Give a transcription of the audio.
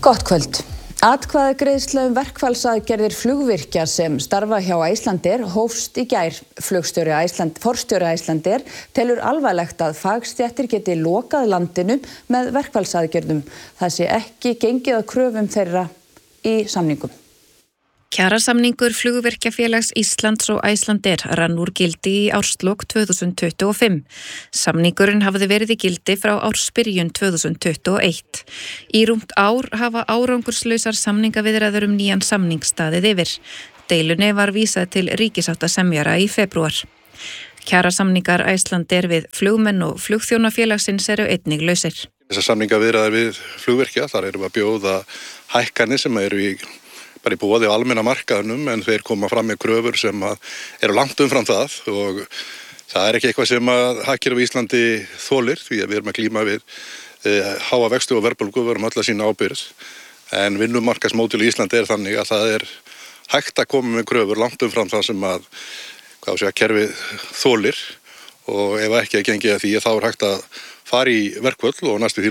Gott kvöld. Atkvæðagreiðsla verkfallsaðgerðir flugvirkja sem starfa hjá Icelandair hófst í gær. Forstjóri Icelandair telur alvarlegt að fagstéttir geti lokað landinu með verkfallsaðgerðum. Það sé ekki gengið að kröfum þeirra í samningum. Kjarasamningur Flugvirkjafélags Íslands og Icelandair rann úr gildi í árslok 2025. Samningurinn hafði verið í gildi frá ársbyrjun 2021. Í rúmt ár hafa árangurslausar samningaviðræður nýjan samningsstaðið yfir. Deilunni var vísað til ríkissáttasemjara í febrúar. Kjarasamningar Icelandair við flugmenn og flugþjónafélagsins eru einnig lausir. Þessar samningaviðræður við flugvirkja, þar erum við að bjóða hækkanir sem eru í boði á almenna markaðnum, en þeir koma fram með kröfur sem eru langt umfram það og það er ekki eitthvað sem að hagkerfið á Íslandi þolir, því að við erum að glíma við háa vexti og verðbólgu, við erum öll að sýna ábyrgð, en vinnumarkaðsmódel í Íslandi er þannig að það er hægt að koma með kröfur langt umfram það sem að kerfið þolir, og ef ekki að gengið að því þá er hægt að fara í verkföll og næstu því